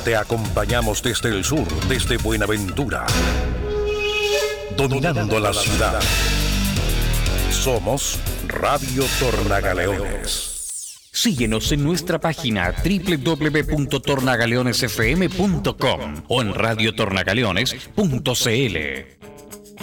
Te acompañamos desde el sur, desde Buenaventura, dominando la ciudad. Somos Radio Tornagaleones. Síguenos en nuestra página www.tornagaleonesfm.com o en radiotornagaleones.cl.